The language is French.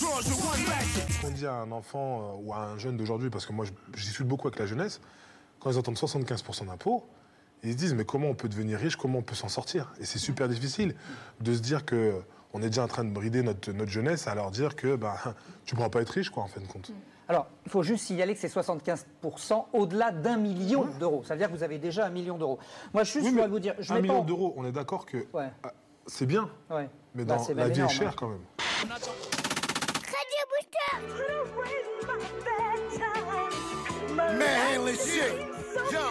On dit à un enfant ou à un jeune d'aujourd'hui, parce que moi je discute beaucoup avec la jeunesse, quand ils entendent 75% d'impôts, ils se disent mais comment on peut devenir riche, comment on peut s'en sortir? Et c'est super difficile de se dire que on est déjà en train de brider notre jeunesse à leur dire que tu ne pourras pas être riche quoi en fin de compte. Alors, il faut juste signaler que c'est 75% au-delà d'1 million d'euros. Ça veut dire que vous avez déjà 1 million d'euros. Moi, je voudrais vous dire... 1 million d'euros, on est d'accord que c'est bien, mais la vie est chère quand même. Man, shit. Yo.